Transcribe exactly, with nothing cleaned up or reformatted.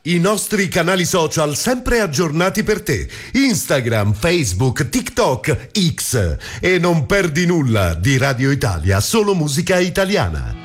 I nostri canali social sempre aggiornati per te. Instagram, Facebook, TikTok, X. E non perdi nulla di Radio Italia, solo musica italiana.